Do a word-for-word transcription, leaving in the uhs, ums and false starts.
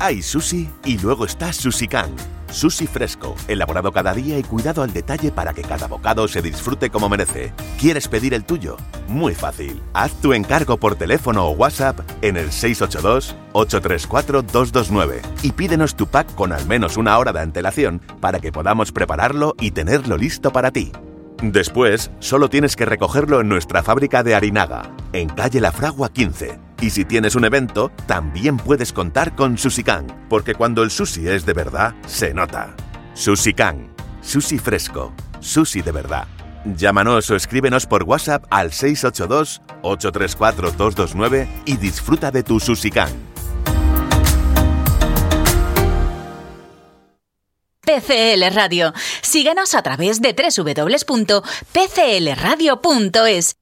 Hay sushi y luego está Sushican. Sushi fresco, elaborado cada día y cuidado al detalle para que cada bocado se disfrute como merece. ¿Quieres pedir el tuyo? Muy fácil. Haz tu encargo por teléfono o WhatsApp en el seis ocho dos, ocho tres cuatro, dos dos nueve y pídenos tu pack con al menos una hora de antelación para que podamos prepararlo y tenerlo listo para ti. Después, solo tienes que recogerlo en nuestra fábrica de Arinaga, en calle La Fragua quince. Y si tienes un evento, también puedes contar con Sushican, porque cuando el sushi es de verdad, se nota. Sushican, sushi fresco, sushi de verdad. Llámanos o escríbenos por WhatsApp al seis ocho dos, ocho tres cuatro, dos dos nueve y disfruta de tu Sushican. P C L Radio. Síguenos a través de doble u doble u doble u punto p c l radio punto es